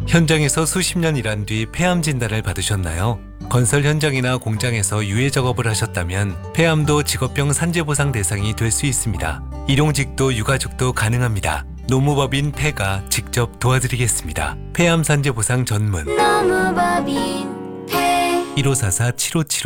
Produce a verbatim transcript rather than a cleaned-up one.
현장에서 수십 년 일한 뒤 폐암 진단을 받으셨나요? 건설 현장이나 공장에서 유해 작업을 하셨다면 폐암도 직업병 산재보상 대상이 될 수 있습니다. 일용직도 유가족도 가능합니다. 노무법인 폐가 직접 도와드리겠습니다. 폐암 산재보상 전문 노무법인 폐 일오사사 칠오칠오